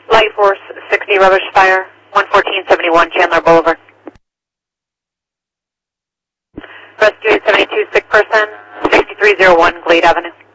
Light Force 60 rubbish fire, 11471 Chandler Boulevard. Rescue 872, sick person, 6301 Glade Avenue.